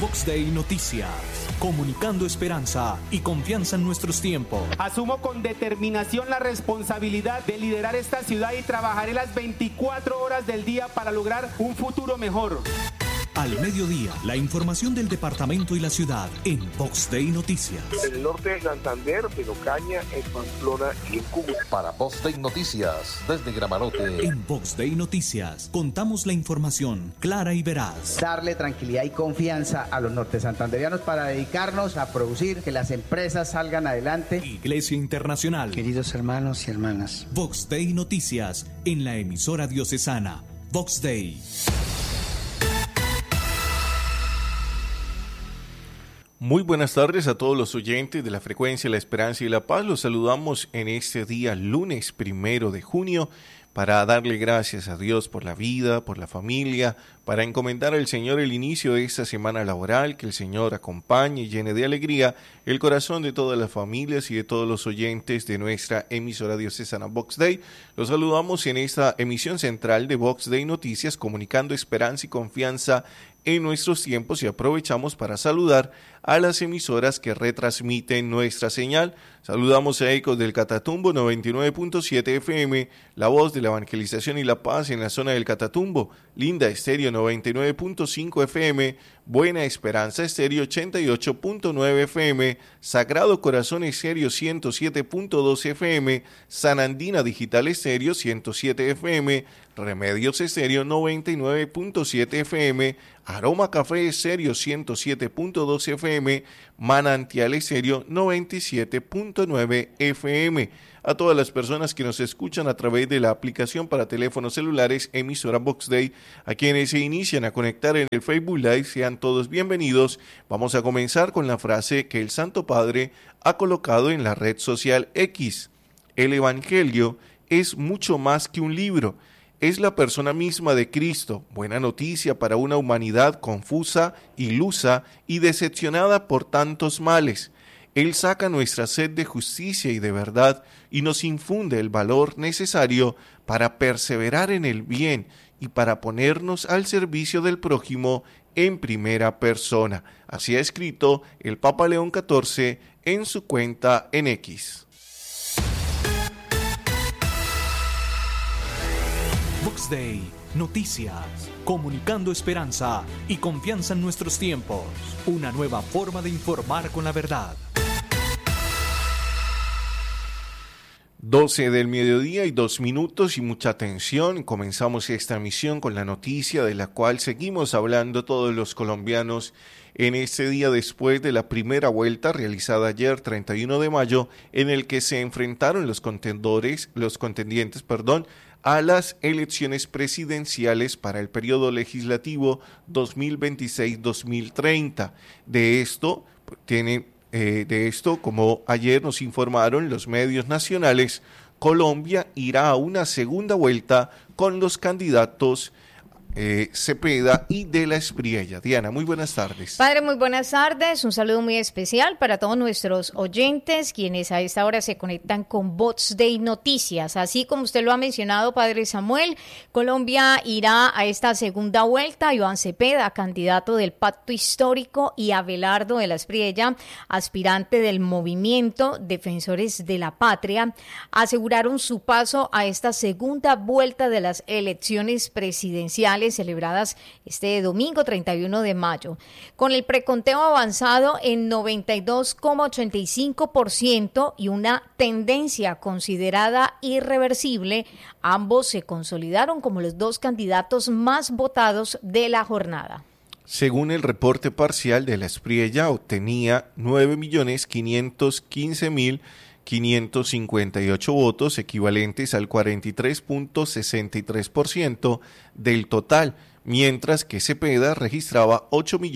Vox Day Noticias, comunicando esperanza y confianza en nuestros tiempos. Asumo con determinación la responsabilidad de liderar esta ciudad y trabajaré las 24 horas del día para lograr un futuro mejor. Al mediodía, la información del departamento y la ciudad en Vox Day Noticias. En el norte de Santander, en Ocaña, en Pamplona y en Cúcuta. Para Vox Day Noticias, desde Gramalote. En Vox Day Noticias, contamos la información clara y veraz. Darle tranquilidad y confianza a los norte santanderianos para dedicarnos a producir, que las empresas salgan adelante. Iglesia Internacional. Queridos hermanos y hermanas. Vox Day Noticias, en la emisora diocesana. Vox Day. Muy buenas tardes a todos los oyentes de la frecuencia La Esperanza y la Paz. Los saludamos en este día, lunes 1 de junio, para darle gracias a Dios por la vida, por la familia, para encomendar al Señor el inicio de esta semana laboral, que el Señor acompañe y llene de alegría el corazón de todas las familias y de todos los oyentes de nuestra emisora diocesana Vox Day. Los saludamos en esta emisión central de Vox Day Noticias, comunicando esperanza y confianza en nuestros tiempos, y aprovechamos para saludar a las emisoras que retransmiten nuestra señal. Saludamos a Ecos del Catatumbo 99.7 FM, La Voz de la Evangelización y la Paz en la zona del Catatumbo, Linda Estéreo 99.5 FM, Buena Esperanza Estéreo 88.9 FM, Sagrado Corazón Estéreo 107.2 FM, San Andina Digital Estéreo 107 FM, Remedios Estéreo 99.7 FM, Aroma Café Estéreo 107.2 FM, Manantial Estéreo 97.9 FM. A todas las personas que nos escuchan a través de la aplicación para teléfonos celulares emisora Vox Day, a quienes se inician a conectar en el Facebook Live, sean todos bienvenidos. Vamos a comenzar con la frase que el Santo Padre ha colocado en la red social X. El Evangelio es mucho más que un libro. Es la persona misma de Cristo, buena noticia para una humanidad confusa, ilusa y decepcionada por tantos males. Él saca nuestra sed de justicia y de verdad y nos infunde el valor necesario para perseverar en el bien y para ponernos al servicio del prójimo en primera persona. Así ha escrito el Papa León XIV en su cuenta en X. Vox Day Noticias, comunicando esperanza y confianza en nuestros tiempos. Una nueva forma de informar con la verdad. 12 del mediodía y 2 minutos y mucha atención. Comenzamos esta emisión con la noticia de la cual seguimos hablando todos los colombianos en este día después de la primera vuelta realizada ayer 31 de mayo, en el que se enfrentaron los contendientes, a las elecciones presidenciales para el periodo legislativo 2026-2030. De esto, como ayer nos informaron los medios nacionales, Colombia irá a una segunda vuelta con los candidatos Cepeda y de la Espriella. Diana, muy buenas tardes. Padre, muy buenas tardes. Un saludo muy especial para todos nuestros oyentes, quienes a esta hora se conectan con Vox Day Noticias. Así como usted lo ha mencionado, Padre Samuel, Colombia irá a esta segunda vuelta. Iván Cepeda, candidato del Pacto Histórico, y Abelardo de la Espriella, aspirante del Movimiento Defensores de la Patria, aseguraron su paso a esta segunda vuelta de las elecciones presidenciales celebradas este domingo 31 de mayo. Con el preconteo avanzado en 92,85% y una tendencia considerada irreversible, ambos se consolidaron como los dos candidatos más votados de la jornada. Según el reporte parcial de la Espriella, obtenía 9.515.558 votos, equivalentes al 43.63% del total, mientras que Cepeda registraba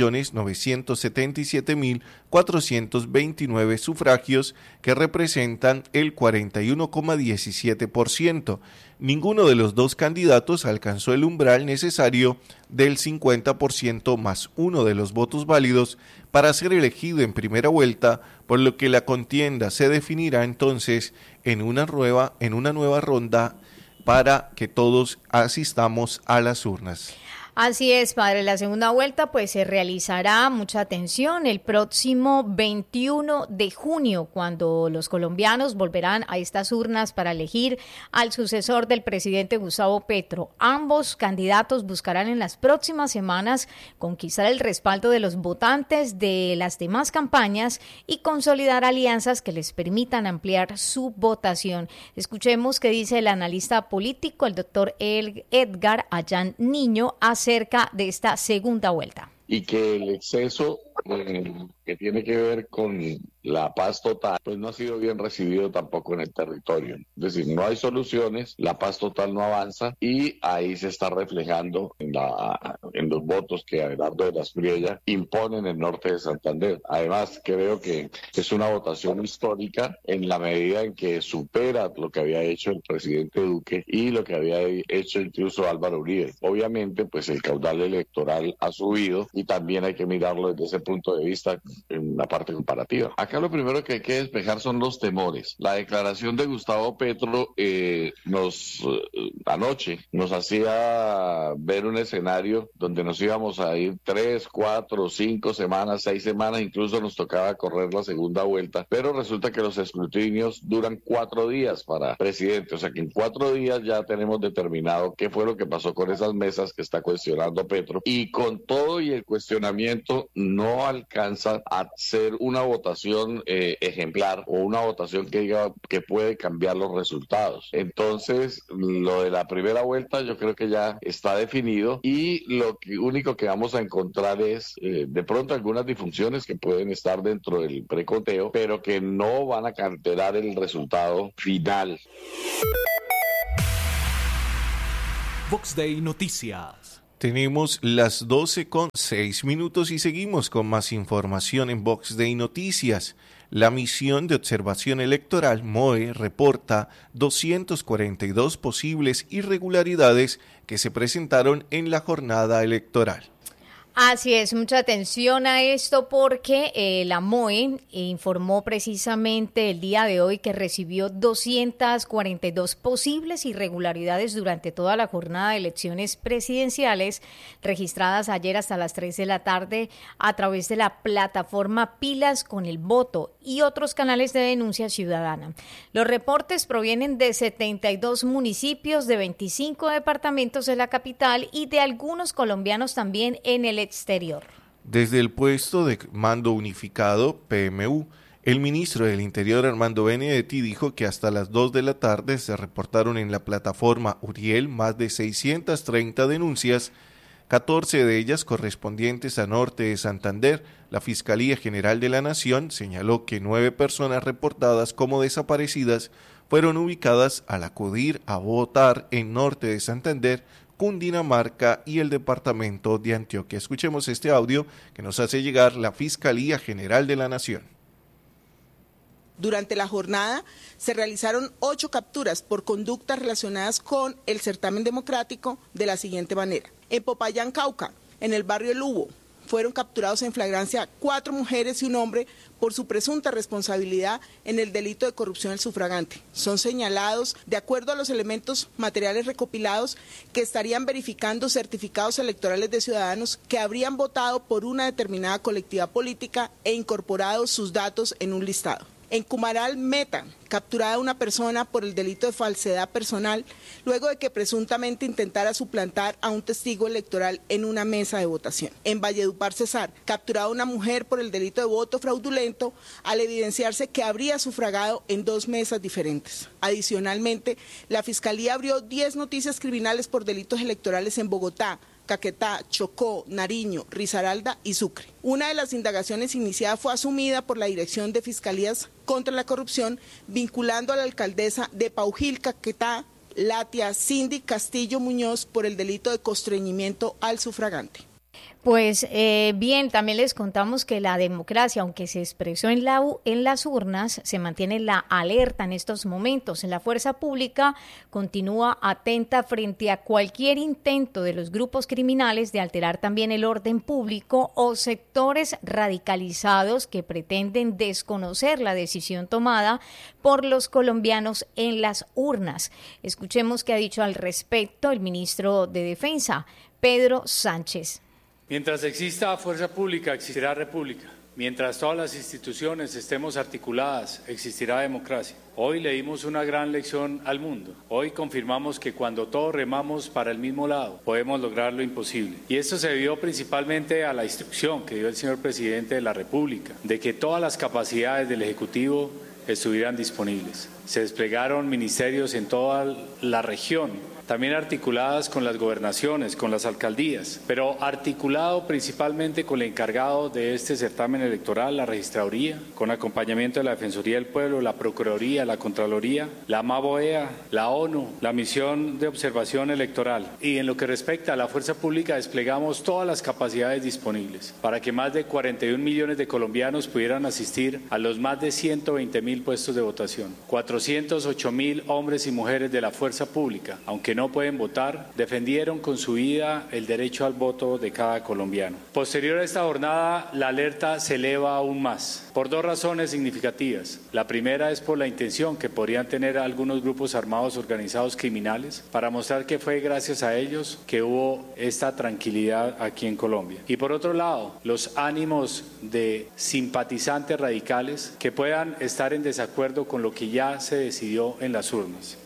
8.977.429 sufragios, que representan el 41,17%. Ninguno de los dos candidatos alcanzó el umbral necesario del 50% más uno de los votos válidos para ser elegido en primera vuelta, por lo que la contienda se definirá entonces en una nueva ronda para que todos asistamos a las urnas. Así es, padre. La segunda vuelta pues se realizará, mucha atención, el próximo 21 de junio, cuando los colombianos volverán a estas urnas para elegir al sucesor del presidente Gustavo Petro. Ambos candidatos buscarán en las próximas semanas conquistar el respaldo de los votantes de las demás campañas y consolidar alianzas que les permitan ampliar su votación. Escuchemos qué dice el analista político, el doctor Edgar Allán Niño, acerca de esta segunda vuelta. Y que el exceso que tiene que ver con la paz total, pues no ha sido bien recibido tampoco en el territorio. Es decir, no hay soluciones, la paz total no avanza y ahí se está reflejando en los votos que Abelardo de las Priella impone en el norte de Santander. Además, creo que es una votación histórica en la medida en que supera lo que había hecho el presidente Duque y lo que había hecho incluso Álvaro Uribe. Obviamente, pues el caudal electoral ha subido y también hay que mirarlo desde ese punto de vista en la parte comparativa. Acá lo primero que hay que despejar son los temores. La declaración de Gustavo Petro anoche nos hacía ver un escenario donde nos íbamos a ir 3, 4, 5 semanas, 6 semanas, incluso nos tocaba correr la segunda vuelta, pero resulta que los escrutinios duran 4 días para presidente, o sea que en 4 días ya tenemos determinado qué fue lo que pasó con esas mesas que está cuestionando Petro, y con todo y el cuestionamiento no alcanza a ser una votación ejemplar o una votación que diga que puede cambiar los resultados. Entonces, lo de la primera vuelta yo creo que ya está definido y lo único que vamos a encontrar es de pronto algunas disfunciones que pueden estar dentro del preconteo, pero que no van a alterar el resultado final. Vox Day Noticias. Tenemos las 12:06 y seguimos con más información en Vox Day Noticias. La misión de observación electoral MOE reporta 242 posibles irregularidades que se presentaron en la jornada electoral. Así es, mucha atención a esto porque la MOE informó precisamente el día de hoy que recibió 242 posibles irregularidades durante toda la jornada de elecciones presidenciales registradas ayer hasta las 3 de la tarde a través de la plataforma Pilas con el Voto y otros canales de denuncia ciudadana. Los reportes provienen de 72 municipios, de 25 departamentos de la capital y de algunos colombianos también en el exterior. Desde el puesto de mando unificado, PMU, el ministro del Interior, Armando Benedetti, dijo que hasta las 2 de la tarde se reportaron en la plataforma Uriel más de 630 denuncias, 14 de ellas correspondientes a Norte de Santander. La Fiscalía General de la Nación señaló que 9 personas reportadas como desaparecidas fueron ubicadas al acudir a votar en Norte de Santander, Cundinamarca y el departamento de Antioquia. Escuchemos este audio que nos hace llegar la Fiscalía General de la Nación. Durante la jornada se realizaron 8 capturas por conductas relacionadas con el certamen democrático de la siguiente manera. En Popayán, Cauca, en el barrio El Hubo, fueron capturados en flagrancia 4 mujeres y un hombre por su presunta responsabilidad en el delito de corrupción del sufragante. Son señalados, de acuerdo a los elementos materiales recopilados, que estarían verificando certificados electorales de ciudadanos que habrían votado por una determinada colectividad política e incorporado sus datos en un listado. En Cumaral, Meta, capturada una persona por el delito de falsedad personal, luego de que presuntamente intentara suplantar a un testigo electoral en una mesa de votación. En Valledupar, Cesar, capturada una mujer por el delito de voto fraudulento, al evidenciarse que habría sufragado en 2 mesas diferentes. Adicionalmente, la Fiscalía abrió 10 noticias criminales por delitos electorales en Bogotá, Caquetá, Chocó, Nariño, Risaralda y Sucre. Una de las indagaciones iniciadas fue asumida por la Dirección de Fiscalías contra la Corrupción, vinculando a la alcaldesa de Paujil, Caquetá, Latia Cindy Castillo Muñoz, por el delito de constreñimiento al sufragante. Pues bien, también les contamos que la democracia, aunque se expresó en las urnas, se mantiene la alerta en estos momentos. La fuerza pública continúa atenta frente a cualquier intento de los grupos criminales de alterar también el orden público o sectores radicalizados que pretenden desconocer la decisión tomada por los colombianos en las urnas. Escuchemos qué ha dicho al respecto el ministro de Defensa, Pedro Sánchez. Mientras exista fuerza pública, existirá república. Mientras todas las instituciones estemos articuladas, existirá democracia. Hoy le dimos una gran lección al mundo. Hoy confirmamos que cuando todos remamos para el mismo lado, podemos lograr lo imposible. Y esto se debió principalmente a la instrucción que dio el señor presidente de la República, de que todas las capacidades del Ejecutivo estuvieran disponibles. Se desplegaron ministerios en toda la región, también articuladas con las gobernaciones, con las alcaldías, pero articulado principalmente con el encargado de este certamen electoral, la registraduría, con acompañamiento de la Defensoría del Pueblo, la Procuraduría, la Contraloría, la MABOEA, la ONU, la Misión de Observación Electoral. Y en lo que respecta a la fuerza pública, desplegamos todas las capacidades disponibles para que más de 41 millones de colombianos pudieran asistir a los más de 120.000 puestos de votación. 408.000 hombres y mujeres de la fuerza pública, aunque no pueden votar, defendieron con su vida el derecho al voto de cada colombiano. Posterior a esta jornada, la alerta se eleva aún más, por dos razones significativas. La primera es por la intención que podrían tener algunos grupos armados organizados criminales para mostrar que fue gracias a ellos que hubo esta tranquilidad aquí en Colombia. Y por otro lado, los ánimos de simpatizantes radicales que puedan estar en desacuerdo con lo que ya se decidió en las urnas.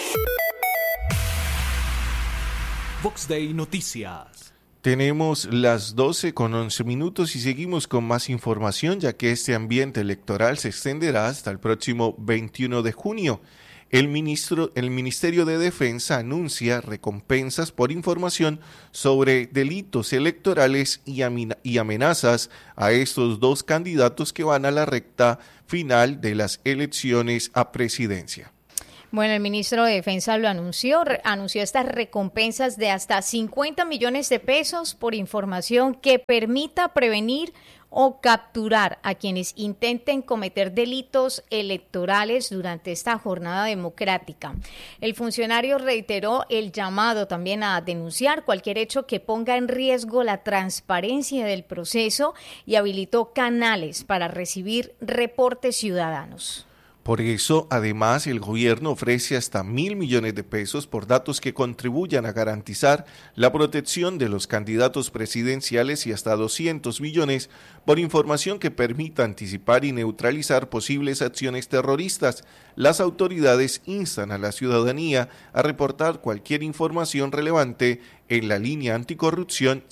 Vox Day Noticias. Tenemos las 12:11 y seguimos con más información, ya que este ambiente electoral se extenderá hasta el próximo 21 de junio. El Ministerio de Defensa anuncia recompensas por información sobre delitos electorales y amenazas a estos dos candidatos que van a la recta final de las elecciones a presidencia. Bueno, el ministro de Defensa lo anunció estas recompensas de hasta 50 millones de pesos por información que permita prevenir o capturar a quienes intenten cometer delitos electorales durante esta jornada democrática. El funcionario reiteró el llamado también a denunciar cualquier hecho que ponga en riesgo la transparencia del proceso y habilitó canales para recibir reportes ciudadanos. Por eso, además, el gobierno ofrece hasta 1.000 millones de pesos por datos que contribuyan a garantizar la protección de los candidatos presidenciales y hasta 200 millones por información que permita anticipar y neutralizar posibles acciones terroristas. Las autoridades instan a la ciudadanía a reportar cualquier información relevante en la línea anticorrupción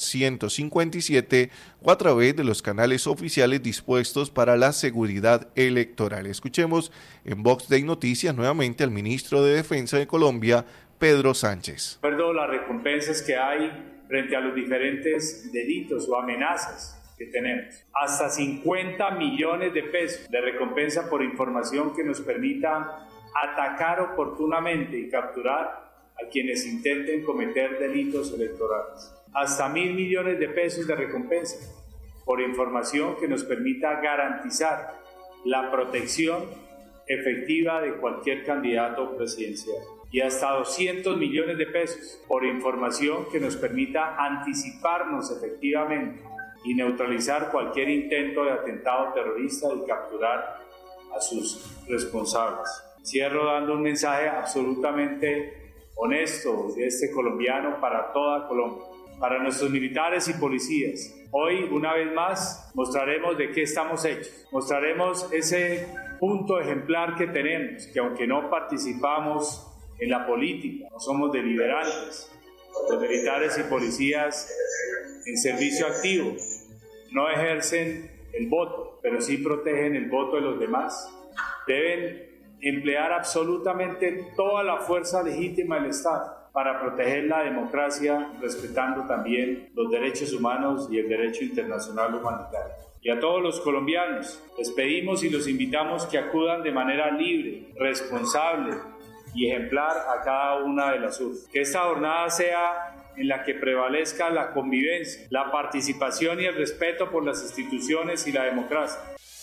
157 o a través de los canales oficiales dispuestos para la seguridad electoral. Escuchemos en Vox Day Noticias nuevamente al ministro de Defensa de Colombia, Pedro Sánchez. Recuerdo las recompensas que hay frente a los diferentes delitos o amenazas que tenemos. Hasta 50 millones de pesos de recompensa por información que nos permita atacar oportunamente y capturar a quienes intenten cometer delitos electorales. Hasta 1.000 millones de pesos de recompensa por información que nos permita garantizar la protección efectiva de cualquier candidato presidencial. Y hasta 200 millones de pesos por información que nos permita anticiparnos efectivamente y neutralizar cualquier intento de atentado terrorista y capturar a sus responsables. Cierro dando un mensaje absolutamente honesto de este colombiano para toda Colombia, para nuestros militares y policías. Hoy, una vez más, mostraremos de qué estamos hechos, mostraremos ese punto ejemplar que tenemos, que aunque no participamos en la política, no somos deliberantes, los militares y policías en servicio activo no ejercen el voto, pero sí protegen el voto de los demás. Deben emplear absolutamente toda la fuerza legítima del Estado para proteger la democracia, respetando también los derechos humanos y el derecho internacional humanitario. Y a todos los colombianos les pedimos y los invitamos que acudan de manera libre, responsable y ejemplar a cada una de las urnas. Que esta jornada sea en la que prevalezca la convivencia, la participación y el respeto por las instituciones y la democracia.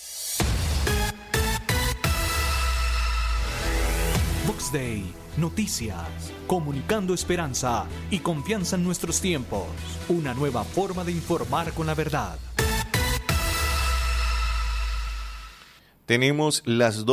Vox Day Noticias, comunicando esperanza y confianza en nuestros tiempos. Una nueva forma de informar con la verdad. Tenemos las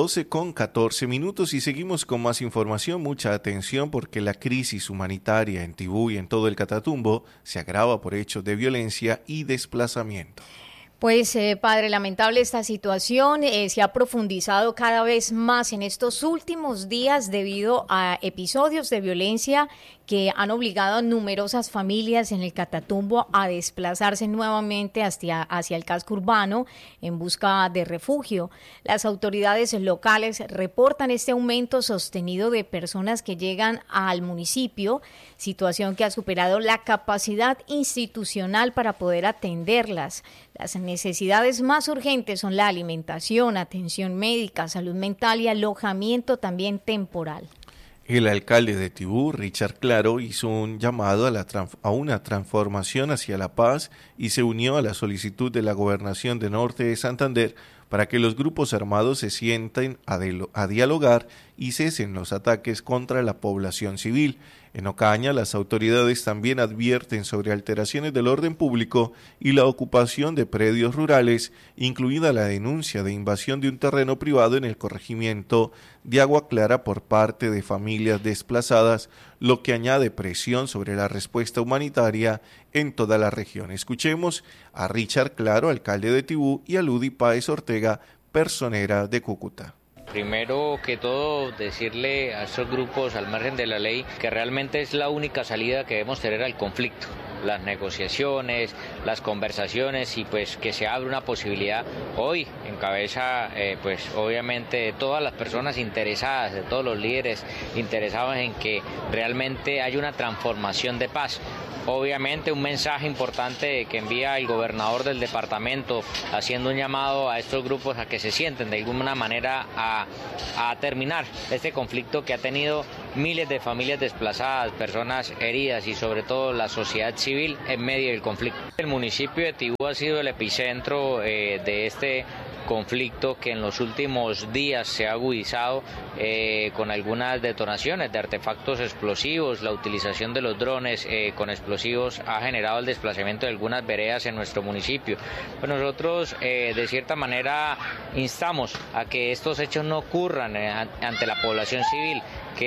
12:14 y seguimos con más información. Mucha atención porque la crisis humanitaria en Tibú y en todo el Catatumbo se agrava por hechos de violencia y desplazamiento. Pues, padre, lamentable esta situación, se ha profundizado cada vez más en estos últimos días debido a episodios de violencia que han obligado a numerosas familias en el Catatumbo a desplazarse nuevamente hacia el casco urbano en busca de refugio. Las autoridades locales reportan este aumento sostenido de personas que llegan al municipio, situación que ha superado la capacidad institucional para poder atenderlas. Las necesidades más urgentes son la alimentación, atención médica, salud mental y alojamiento también temporal. El alcalde de Tibú, Richard Claro, hizo un llamado a una transformación hacia la paz y se unió a la solicitud de la Gobernación de Norte de Santander para que los grupos armados se sienten a dialogar y cesen los ataques contra la población civil. En Ocaña, las autoridades también advierten sobre alteraciones del orden público y la ocupación de predios rurales, incluida la denuncia de invasión de un terreno privado en el corregimiento de Agua Clara por parte de familias desplazadas, lo que añade presión sobre la respuesta humanitaria en toda la región. Escuchemos a Richard Claro, alcalde de Tibú, y a Ludy Páez Ortega, personera de Cúcuta. Primero que todo, decirle a estos grupos al margen de la ley que realmente es la única salida que debemos tener al conflicto. Las negociaciones, las conversaciones y pues que se abre una posibilidad hoy en cabeza pues obviamente de todas las personas interesadas, de todos los líderes interesados en que realmente haya una transformación de paz. Obviamente un mensaje importante que envía el gobernador del departamento haciendo un llamado a estos grupos a que se sienten de alguna manera a terminar este conflicto que ha tenido miles de familias desplazadas, personas heridas y sobre todo la sociedad civil en medio del conflicto. El municipio de Tibú ha sido el epicentro de este conflicto que en los últimos días se ha agudizado con algunas detonaciones de artefactos explosivos, la utilización de los drones con explosivos ha generado el desplazamiento de algunas veredas en nuestro municipio. Pues nosotros de cierta manera instamos a que estos hechos no ocurran ante la población civil,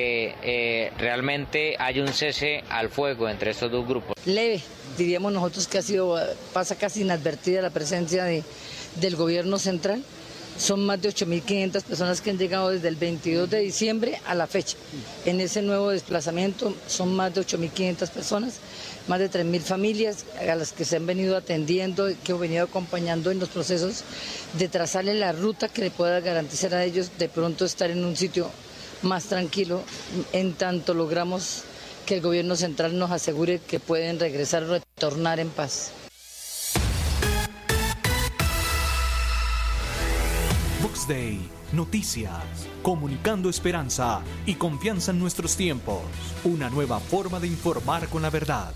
que realmente haya un cese al fuego entre estos dos grupos. Leve, diríamos nosotros que pasa casi inadvertida la presencia del gobierno central. Son más de 8.500 personas que han llegado desde el 22 de diciembre a la fecha. En ese nuevo desplazamiento son más de 8.500 personas, más de 3.000 familias a las que se han venido atendiendo, que han venido acompañando en los procesos de trazarle la ruta que le pueda garantizar a ellos de pronto estar en un sitio más tranquilo, en tanto logramos que el gobierno central nos asegure que pueden regresar o retornar en paz. Vox Day, noticias, comunicando esperanza y confianza en nuestros tiempos. Una nueva forma de informar con la verdad.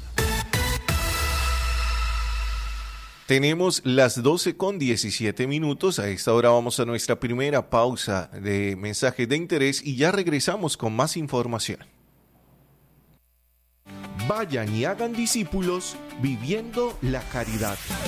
Tenemos las 12:17. A esta hora vamos a nuestra primera pausa de mensajes de interés y ya regresamos con más información. Vayan y hagan discípulos viviendo la caridad.